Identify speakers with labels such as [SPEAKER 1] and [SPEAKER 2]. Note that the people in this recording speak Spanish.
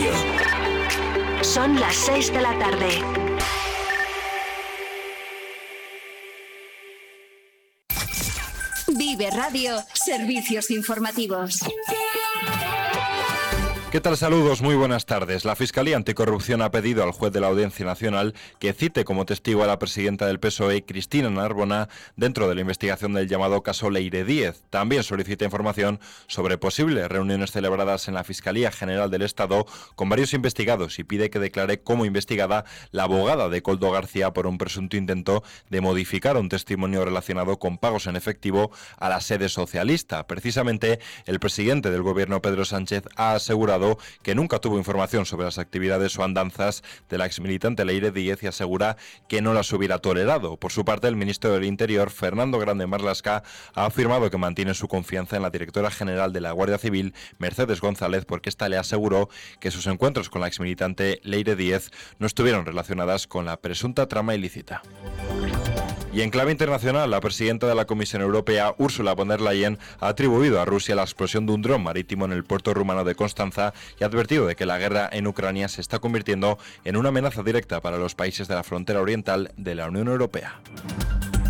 [SPEAKER 1] Radio.
[SPEAKER 2] Son las 6 de la tarde. Vive Radio, servicios informativos.
[SPEAKER 3] ¿Qué tal? Saludos, muy buenas tardes. La Fiscalía Anticorrupción ha pedido al juez de la Audiencia Nacional que cite como testigo a la presidenta del PSOE, Cristina Narbona, dentro de la investigación del llamado caso Leire Díez. También solicita información sobre posibles reuniones celebradas en la Fiscalía General del Estado con varios investigados y pide que declare como investigada la abogada de Koldo García por un presunto intento de modificar un testimonio relacionado con pagos en efectivo a la sede socialista. Precisamente, el presidente del Gobierno, Pedro Sánchez, ha asegurado que nunca tuvo información sobre las actividades o andanzas de la exmilitante Leire Díez y asegura que no las hubiera tolerado. Por su parte, el ministro del Interior, Fernando Grande Marlaska, ha afirmado que mantiene su confianza en la directora general de la Guardia Civil, Mercedes González, porque ésta le aseguró que sus encuentros con la exmilitante Leire Díez no estuvieron relacionadas con la presunta trama ilícita. Y en clave internacional, la presidenta de la Comisión Europea, Ursula von der Leyen, ha atribuido a Rusia la explosión de un dron marítimo en el puerto rumano de Constanza y ha advertido de que la guerra en Ucrania se está convirtiendo en una amenaza directa para los países de la frontera oriental de la Unión Europea.